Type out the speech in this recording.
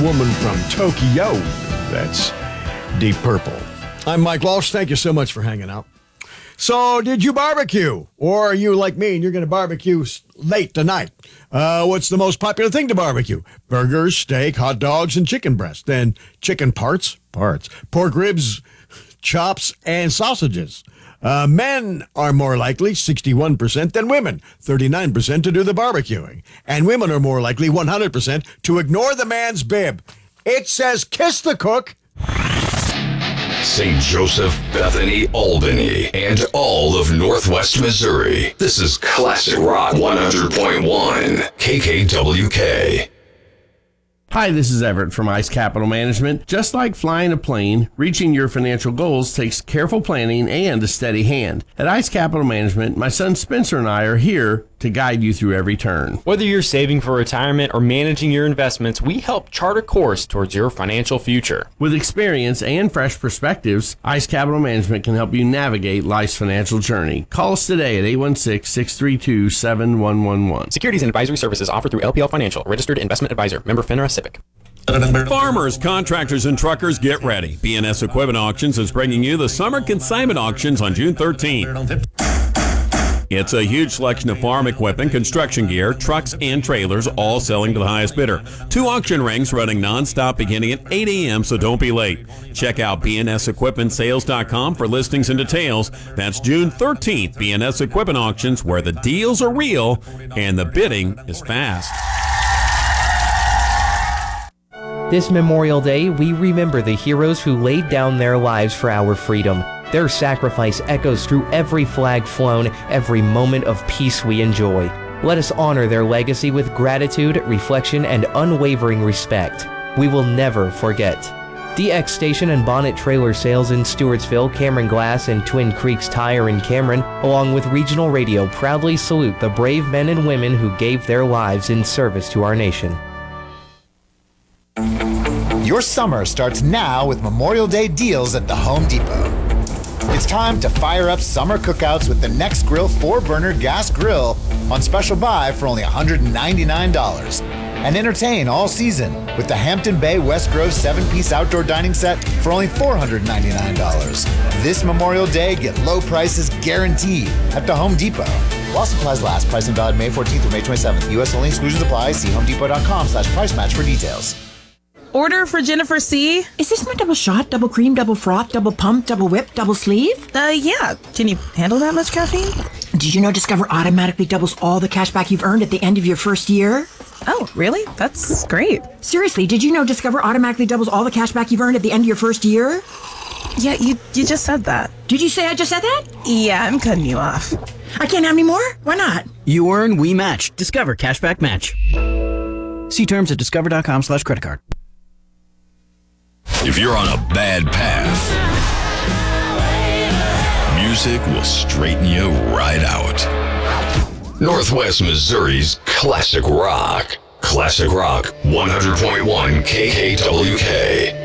woman from Tokyo. That's Deep Purple. I'm Mike Walsh. Thank you so much for hanging out. So, did you barbecue? Or are you like me and you're going to barbecue late tonight? What's the most popular thing to barbecue? Burgers, steak, hot dogs, and chicken breast. Then chicken parts, pork ribs, chops, and sausages. Men are more likely, 61%, than women, 39% to do the barbecuing. And women are more likely, 100%, to ignore the man's bib. It says kiss the cook. St. Joseph, Bethany, Albany, and all of Northwest Missouri. This is Classic Rock 100.1 KKWK. Hi, this is Everett from Ice Capital Management. Just like flying a plane, reaching your financial goals takes careful planning and a steady hand. At Ice Capital Management, my son Spencer and I are here to guide you through every turn. Whether you're saving for retirement or managing your investments, we help chart a course towards your financial future. With experience and fresh perspectives, Ice Capital Management can help you navigate life's financial journey. Call us today at 816-632-7111. Securities and advisory services offered through LPL Financial, registered investment advisor, member FINRA SIPC. Farmers, contractors, and truckers, get ready. BNS Equipment Auctions is bringing you the Summer Consignment Auctions on June 13th. It's a huge selection of farm equipment, construction gear, trucks, and trailers, all selling to the highest bidder. 2 auction rings running nonstop beginning at 8 a.m., so don't be late. Check out bnsequipmentsales.com for listings and details. That's June 13th, BNS Equipment Auctions, where the deals are real and the bidding is fast. This Memorial Day, we remember the heroes who laid down their lives for our freedom. Their sacrifice echoes through every flag flown, every moment of peace we enjoy. Let us honor their legacy with gratitude, reflection, and unwavering respect. We will never forget. DX Station and Bonnet Trailer Sales in Stewartsville, Cameron Glass, and Twin Creeks Tire in Cameron, along with Regional Radio, proudly salute the brave men and women who gave their lives in service to our nation. Your summer starts now with Memorial Day deals at the Home Depot. It's time to fire up summer cookouts with the Next Grill 4-burner gas grill on special buy for only $199. And entertain all season with the Hampton Bay West Grove 7-piece outdoor dining set for only $499. This Memorial Day, get low prices guaranteed at the Home Depot. While supplies last, pricing valid May 14th through May 27th. U.S. only, exclusions apply. See homedepot.com/price match for details. Order for Jennifer C. Is this my double shot, double cream, double froth, double pump, double whip, double sleeve? Yeah. Can you handle that much caffeine? Did you know Discover automatically doubles all the cash back you've earned at the end of your first year? Oh, really? That's great. Seriously, did you know Discover automatically doubles all the cash back you've earned at the end of your first year? Yeah, you just said that. Did you say I just said that? Yeah, I'm cutting you off. I can't have any more? Why not? You earn, we match. Discover Cashback Match. See terms at discover.com/creditcard. If you're on a bad path, music will straighten you right out. Northwest Missouri's Classic Rock. Classic Rock 100.1 KKWK.